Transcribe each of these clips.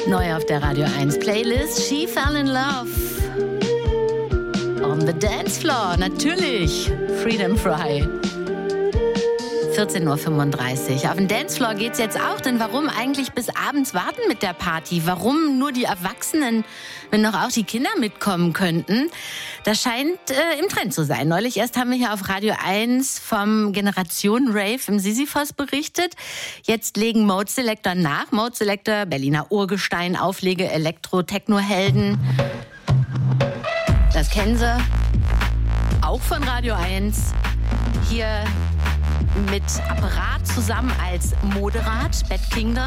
Neu auf der Radio 1 Playlist, She Fell in Love. On the Dance Floor, natürlich. Freedom Fry. 14.35 Uhr. Auf den Dancefloor geht's jetzt auch, denn warum eigentlich bis abends warten mit der Party? Warum nur die Erwachsenen, wenn noch auch die Kinder mitkommen könnten? Das scheint im Trend zu sein. Neulich erst haben wir hier auf Radio 1 vom Generation-Rave im Sisyphos berichtet. Jetzt legen Mode Selector nach. Mode Selector, Berliner Urgestein, Auflege, Elektro-Techno-Helden. Das kennen Sie. Auch von Radio 1. Hier mit Apparat zusammen als Moderat, Bad Kingdom.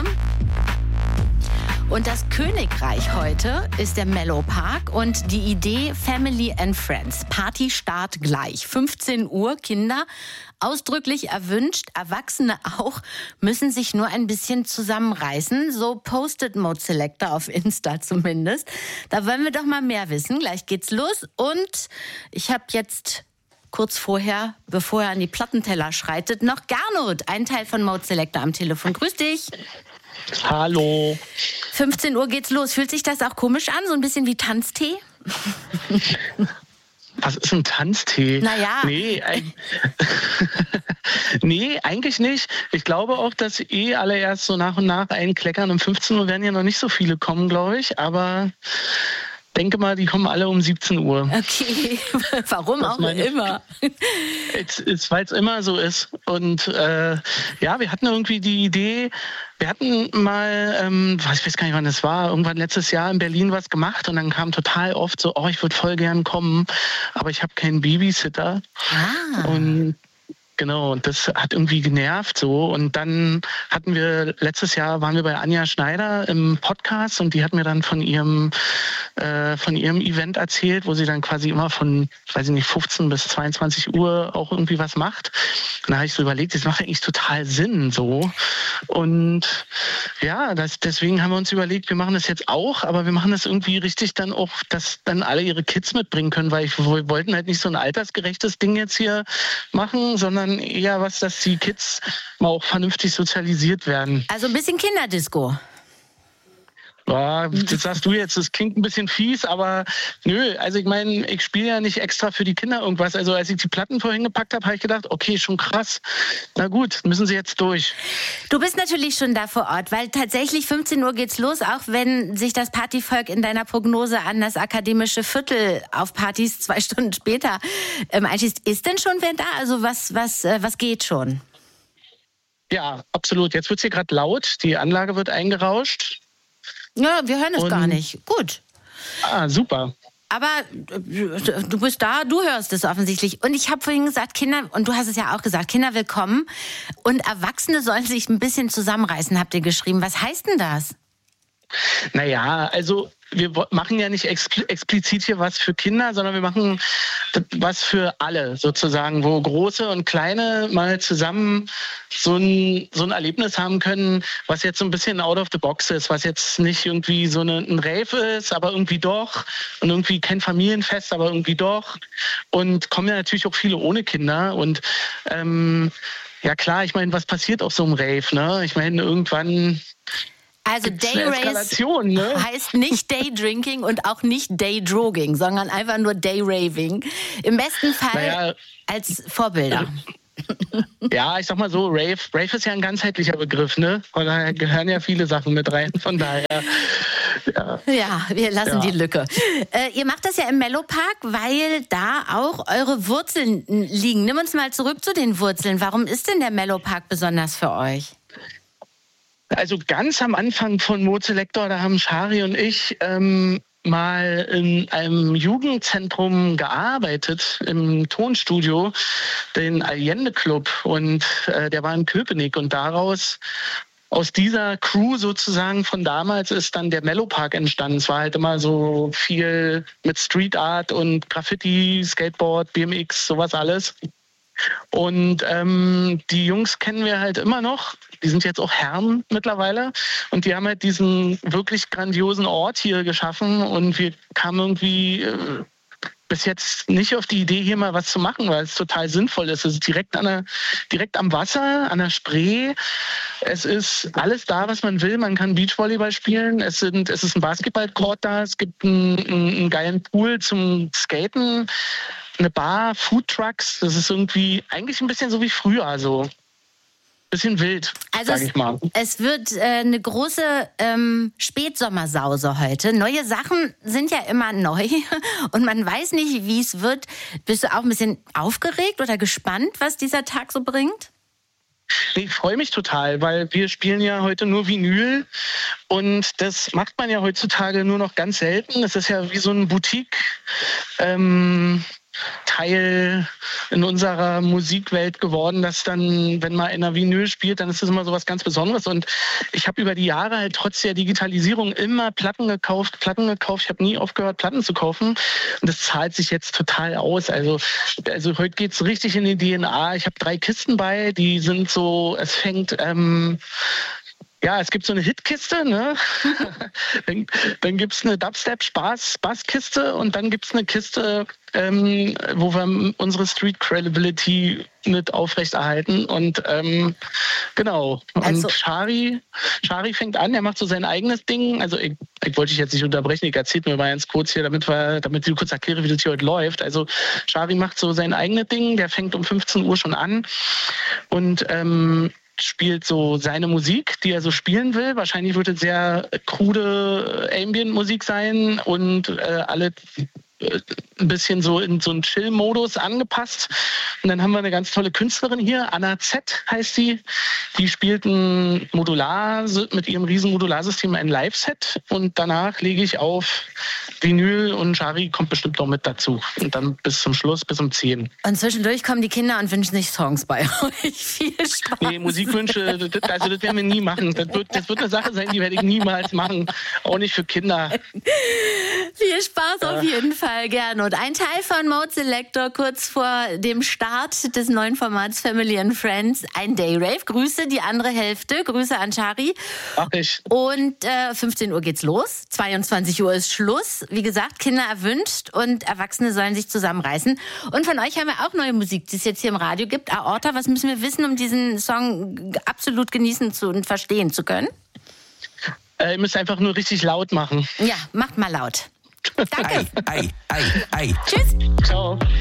Und das Königreich heute ist der Mellow Park und die Idee Family and Friends. Partystart gleich. 15 Uhr, Kinder, ausdrücklich erwünscht, Erwachsene auch, müssen sich nur ein bisschen zusammenreißen. So postet Mode Selector auf Insta zumindest. Da wollen wir doch mal mehr wissen. Gleich geht's los und ich habe jetzt kurz vorher, bevor er an die Plattenteller schreitet, noch Gernot, ein Teil von Mode Selector am Telefon. Grüß dich. Hallo. 15 Uhr geht's los. Fühlt sich das auch komisch an? So ein bisschen wie Tanztee? Was ist ein Tanztee? Naja. Nee, eigentlich nicht. Ich glaube auch, dass alle erst so nach und nach einkleckern. Um 15 Uhr werden ja noch nicht so viele kommen, glaube ich. Aber denke mal, die kommen alle um 17 Uhr. Okay, warum auch immer. Weil es immer so ist. Und wir hatten irgendwie die Idee, wir hatten mal, ich weiß gar nicht, wann das war, irgendwann letztes Jahr in Berlin was gemacht und dann kam total oft so, ich würde voll gern kommen, aber ich habe keinen Babysitter. Und genau, und das hat irgendwie genervt so. Und dann letztes Jahr waren wir bei Anja Schneider im Podcast und die hat mir dann von ihrem Event erzählt, wo sie dann quasi immer von, 15 bis 22 Uhr auch irgendwie was macht. Und da habe ich so überlegt, das macht eigentlich total Sinn so. Und ja, deswegen haben wir uns überlegt, wir machen das jetzt auch, aber wir machen das irgendwie richtig dann auch, dass dann alle ihre Kids mitbringen können, weil wir wollten halt nicht so ein altersgerechtes Ding jetzt hier machen, sondern eher dass die Kids mal auch vernünftig sozialisiert werden. Also ein bisschen Kinderdisco. Ja, das sagst du jetzt, das klingt ein bisschen fies, aber nö, also ich meine, ich spiele ja nicht extra für die Kinder irgendwas. Also als ich die Platten vorhin gepackt habe, habe ich gedacht, okay, schon krass. Na gut, müssen sie jetzt durch. Du bist natürlich schon da vor Ort, weil tatsächlich 15 Uhr geht's los, auch wenn sich das Partyvolk in deiner Prognose an das akademische Viertel auf Partys 2 Stunden später einschließt. Ist denn schon wer da? Also was geht schon? Ja, absolut. Jetzt wird's hier gerade laut, die Anlage wird eingerauscht. Ja, wir hören es gar nicht. Gut. Super. Aber du bist da, du hörst es offensichtlich. Und ich habe vorhin gesagt, Kinder, und du hast es ja auch gesagt, Kinder willkommen und Erwachsene sollen sich ein bisschen zusammenreißen, habt ihr geschrieben. Was heißt denn das? Naja, also wir machen ja nicht explizit hier was für Kinder, sondern wir machen was für alle sozusagen, wo Große und Kleine mal zusammen so ein Erlebnis haben können, was jetzt so ein bisschen out of the box ist, was jetzt nicht irgendwie so ein Rave ist, aber irgendwie doch und irgendwie kein Familienfest, aber irgendwie doch und kommen ja natürlich auch viele ohne Kinder und ja klar, ich meine, was passiert auf so einem Rave, ne? Ich meine, irgendwann also Day-Race heißt nicht Day-Drinking und auch nicht Day-Drogging, sondern einfach nur Day-Raving. Im besten Fall als Vorbilder. Ja, ich sag mal so, Rave ist ja ein ganzheitlicher Begriff, ne? Von daher gehören ja viele Sachen mit rein, von daher. Ja, wir lassen die Lücke. Ihr macht das ja im Mellow Park, weil da auch eure Wurzeln liegen. Nimm uns mal zurück zu den Wurzeln. Warum ist denn der Mellow Park besonders für euch? Also ganz am Anfang von Mode Selector, da haben Shari und ich mal in einem Jugendzentrum gearbeitet, im Tonstudio, den Allende Club. Und der war in Köpenick. Und aus dieser Crew sozusagen von damals ist dann der Mellow Park entstanden. Es war halt immer so viel mit Street Art und Graffiti, Skateboard, BMX, sowas alles. Und die Jungs kennen wir halt immer noch. Die sind jetzt auch Herren mittlerweile. Und die haben halt diesen wirklich grandiosen Ort hier geschaffen. Und wir kamen irgendwie bis jetzt nicht auf die Idee, hier mal was zu machen, weil es total sinnvoll ist. Es ist direkt am Wasser, an der Spree. Es ist alles da, was man will. Man kann Beachvolleyball spielen. Es ist ein Basketballcourt da. Es gibt einen geilen Pool zum Skaten, eine Bar, Foodtrucks. Das ist irgendwie eigentlich ein bisschen so wie früher, so. Bisschen wild, also sag ich mal. Es wird eine große Spätsommersause heute. Neue Sachen sind ja immer neu und man weiß nicht, wie es wird. Bist du auch ein bisschen aufgeregt oder gespannt, was dieser Tag so bringt? Ich freue mich total, weil wir spielen ja heute nur Vinyl und das macht man ja heutzutage nur noch ganz selten. Es ist ja wie so ein Boutique. Teil in unserer Musikwelt geworden, dass dann, wenn mal in einer Vinyl spielt, dann ist das immer so was ganz Besonderes. Und ich habe über die Jahre halt trotz der Digitalisierung immer Platten gekauft. Ich habe nie aufgehört, Platten zu kaufen. Und das zahlt sich jetzt total aus. Also heute geht's richtig in die DNA. Ich habe 3 Kisten bei, die sind so, es fängt... es gibt so eine Hitkiste, ne? Dann gibt es eine Dubstep-Basskiste und dann gibt es eine Kiste, wo wir unsere Street Credibility mit aufrechterhalten. Und genau. Und Shari fängt an, er macht so sein eigenes Ding. Also ich wollte dich jetzt nicht unterbrechen, ich erzähle mir mal ganz kurz hier, damit ich kurz erkläre, wie das hier heute läuft. Also Shari macht so sein eigenes Ding, der fängt um 15 Uhr schon an und spielt so seine Musik, die er so spielen will. Wahrscheinlich wird es sehr krude Ambient-Musik sein und alle ein bisschen so in so einen Chill-Modus angepasst. Und dann haben wir eine ganz tolle Künstlerin hier, Anna Z heißt sie. Die spielt mit ihrem riesen Modularsystem ein Live-Set und danach lege ich auf Vinyl und Shari kommt bestimmt noch mit dazu. Und dann bis zum Schluss, bis um 10. Und zwischendurch kommen die Kinder und wünschen sich Songs bei euch. Viel Spaß. Nee, Musikwünsche, das werden wir nie machen. Das wird eine Sache sein, die werde ich niemals machen. Auch nicht für Kinder. Viel Spaß auf jeden Fall, gerne. Und ein Teil von Mode Selector kurz vor dem Start des neuen Formats Family and Friends, ein Dayrave. Grüße die andere Hälfte. Grüße an Shari. Mach ich. Und 15 Uhr geht's los. 22 Uhr ist Schluss. Wie gesagt, Kinder erwünscht und Erwachsene sollen sich zusammenreißen. Und von euch haben wir auch neue Musik, die es jetzt hier im Radio gibt. Aorta, was müssen wir wissen, um diesen Song absolut genießen und verstehen zu können? Ihr müsst einfach nur richtig laut machen. Ja, macht mal laut. Danke. Ei. Tschüss. Ciao.